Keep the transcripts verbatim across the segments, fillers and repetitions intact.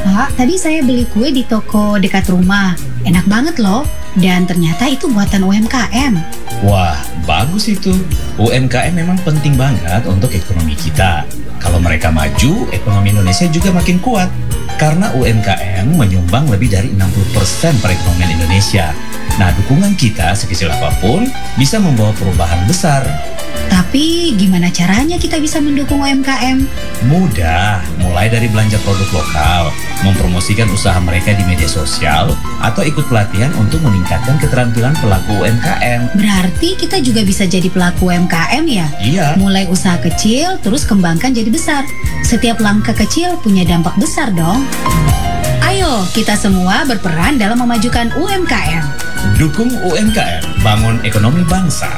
Kak, tadi saya beli kue di toko dekat rumah. Enak banget loh. Dan ternyata itu buatan U M K M. Wah, bagus itu. U M K M memang penting banget untuk ekonomi kita. Kalau mereka maju, ekonomi Indonesia juga makin kuat. Karena U M K M menyumbang lebih dari enam puluh persen perekonomian Indonesia. Nah, dukungan kita sekecil apapun bisa membawa perubahan besar. Tapi gimana caranya kita bisa mendukung U M K M? Mudah, mulai dari belanja produk lokal, mempromosikan usaha mereka di media sosial, atau ikut pelatihan untuk meningkatkan keterampilan pelaku U M K M. Berarti kita juga bisa jadi pelaku U M K M ya? Iya. Mulai usaha kecil, terus kembangkan jadi besar. Setiap langkah kecil punya dampak besar dong. Ayo, kita semua berperan dalam memajukan U M K M. Dukung U M K M, bangun ekonomi bangsa.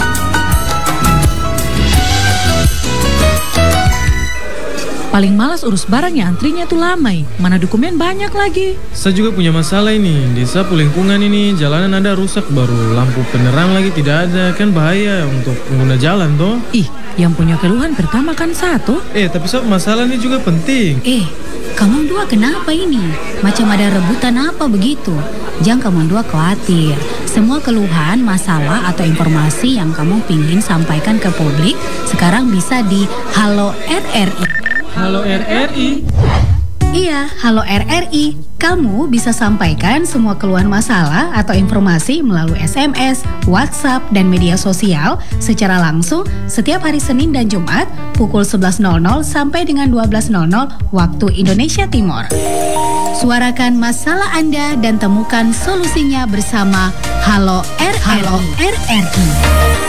Paling malas urus barang ya antrinya tuh lama. Mana dokumen banyak lagi. Saya juga punya masalah ini. Di sapu lingkungan ini jalanan ada rusak, baru lampu penerang lagi tidak ada. Kan bahaya untuk pengguna jalan toh. Ih, yang punya keluhan pertama kan satu. Eh, tapi sob, masalah ini juga penting. Eh, kamu dua kenapa ini? Macam ada rebutan apa begitu? Jangan kamu dua khawatir. Semua keluhan, masalah, atau informasi yang kamu pingin sampaikan ke publik sekarang bisa di Halo R R I. Halo R R I. Iya, Halo R R I. Kamu bisa sampaikan semua keluhan masalah atau informasi melalui S M S, WhatsApp, dan media sosial secara langsung setiap hari Senin dan Jumat pukul sebelas nol nol sampai dengan dua belas nol nol waktu Indonesia Timur. Suarakan masalah Anda dan temukan solusinya bersama Halo R R I. Halo R R I.